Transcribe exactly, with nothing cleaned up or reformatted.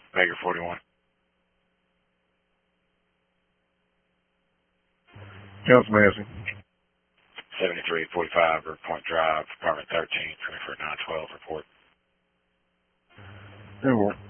Baker forty-one. Council Massey. seventy-three forty-five, Point Drive, Department thirteen, twenty-four nine twelve, report. Ten four.